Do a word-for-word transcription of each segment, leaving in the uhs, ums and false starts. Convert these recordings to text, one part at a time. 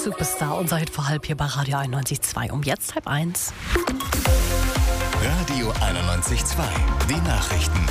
Superstar, unser Hit vor halb hier bei Radio einundneunzig Komma zwei. Um jetzt halb eins. Radio einundneunzig Komma zwei. Die Nachrichten.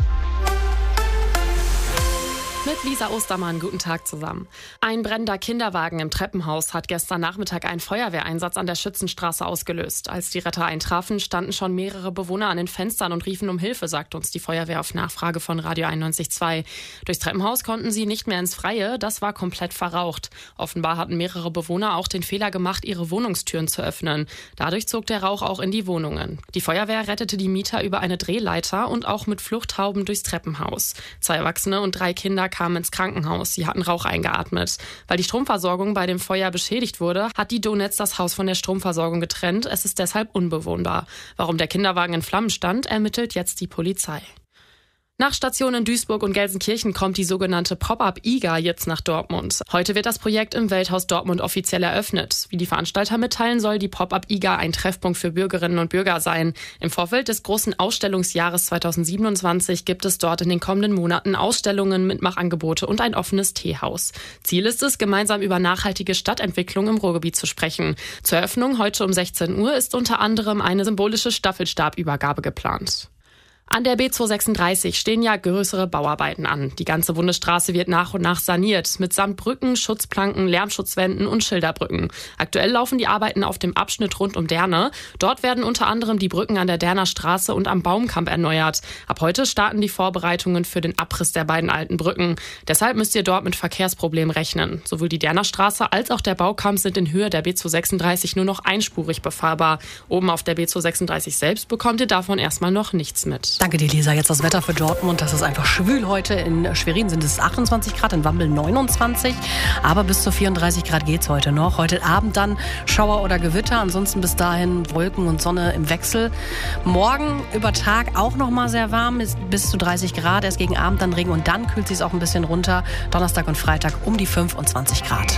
Mit Lisa Ostermann, guten Tag zusammen. Ein brennender Kinderwagen im Treppenhaus hat gestern Nachmittag einen Feuerwehreinsatz an der Schützenstraße ausgelöst. Als die Retter eintrafen, standen schon mehrere Bewohner an den Fenstern und riefen um Hilfe, sagt uns die Feuerwehr auf Nachfrage von Radio einundneunzig Komma zwei. Durchs Treppenhaus konnten sie nicht mehr ins Freie, das war komplett verraucht. Offenbar hatten mehrere Bewohner auch den Fehler gemacht, ihre Wohnungstüren zu öffnen. Dadurch zog der Rauch auch in die Wohnungen. Die Feuerwehr rettete die Mieter über eine Drehleiter und auch mit Fluchthauben durchs Treppenhaus. Zwei Erwachsene und drei Kinder kamen ins Krankenhaus. Sie hatten Rauch eingeatmet. Weil die Stromversorgung bei dem Feuer beschädigt wurde, hat die Donetz das Haus von der Stromversorgung getrennt. Es ist deshalb unbewohnbar. Warum der Kinderwagen in Flammen stand, ermittelt jetzt die Polizei. Nach Stationen in Duisburg und Gelsenkirchen kommt die sogenannte Pop-up-I G A jetzt nach Dortmund. Heute wird das Projekt im Welthaus Dortmund offiziell eröffnet. Wie die Veranstalter mitteilen, soll die Pop-up-I G A ein Treffpunkt für Bürgerinnen und Bürger sein. Im Vorfeld des großen Ausstellungsjahres zweitausendsiebenundzwanzig gibt es dort in den kommenden Monaten Ausstellungen, Mitmachangebote und ein offenes Teehaus. Ziel ist es, gemeinsam über nachhaltige Stadtentwicklung im Ruhrgebiet zu sprechen. Zur Eröffnung heute um sechzehn Uhr ist unter anderem eine symbolische Staffelstabübergabe geplant. An der B zweihundertsechsunddreißig stehen ja größere Bauarbeiten an. Die ganze Bundesstraße wird nach und nach saniert, mitsamt Brücken, Schutzplanken, Lärmschutzwänden und Schilderbrücken. Aktuell laufen die Arbeiten auf dem Abschnitt rund um Derne. Dort werden unter anderem die Brücken an der Derner Straße und am Baumkamp erneuert. Ab heute starten die Vorbereitungen für den Abriss der beiden alten Brücken. Deshalb müsst ihr dort mit Verkehrsproblemen rechnen. Sowohl die Derner Straße als auch der Baukamp sind in Höhe der B zweihundertsechsunddreißig nur noch einspurig befahrbar. Oben auf der B zweihundertsechsunddreißig selbst bekommt ihr davon erstmal noch nichts mit. Danke dir, Lisa. Jetzt das Wetter für Dortmund. Das ist einfach schwül heute. In Schwerin sind es achtundzwanzig Grad, in Wambel neunundzwanzig. Aber bis zu vierunddreißig Grad geht's heute noch. Heute Abend dann Schauer oder Gewitter. Ansonsten bis dahin Wolken und Sonne im Wechsel. Morgen über Tag auch noch mal sehr warm, ist bis zu dreißig Grad. Erst gegen Abend dann Regen und dann kühlt es sich auch ein bisschen runter. Donnerstag und Freitag um die fünfundzwanzig Grad.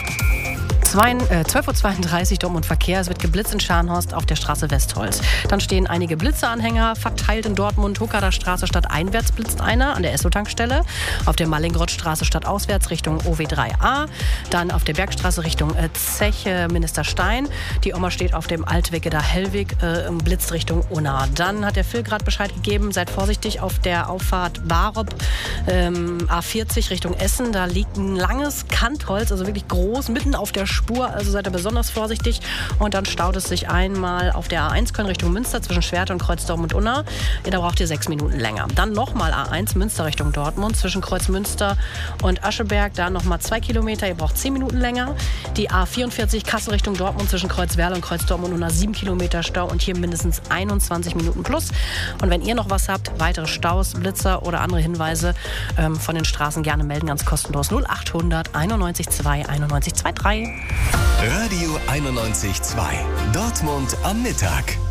zwölf Uhr zweiunddreißig Dortmund Verkehr. Es wird geblitzt in Scharnhorst auf der Straße Westholz. Dann stehen einige Blitzeanhänger verteilt in Dortmund. Huckader Straße stadteinwärts blitzt einer an der Esso-Tankstelle. Auf der Mallingrothstraße stadtauswärts Richtung O W drei A. Dann auf der Bergstraße Richtung äh, Zeche Ministerstein. Die Oma steht auf dem Altwege da Hellweg, äh, blitzt Richtung Unna. Dann hat der Phil gerade Bescheid gegeben. Seid vorsichtig auf der Auffahrt Barop ähm, A vierzig Richtung Essen. Da liegt ein langes Kantholz, also wirklich groß, mitten auf der Spur, also seid ihr besonders vorsichtig. Und dann staut es sich einmal auf der A eins Köln Richtung Münster zwischen Schwerte und Kreuzdorf und Unna. Ja, da braucht ihr sechs Minuten länger. Dann nochmal A eins Münster Richtung Dortmund zwischen Kreuzmünster und Ascheberg. Da nochmal zwei Kilometer, ihr braucht zehn Minuten länger. Die A vierundvierzig Kassel Richtung Dortmund zwischen Kreuzwerle und Kreuzdorf und Unna sieben Kilometer Stau und hier mindestens einundzwanzig Minuten plus. Und wenn ihr noch was habt, weitere Staus, Blitzer oder andere Hinweise ähm, von den Straßen gerne melden, ganz kostenlos null achthundert einundneunzig zwei einundneunzig drei. Radio einundneunzig Komma zwei. Dortmund am Mittag.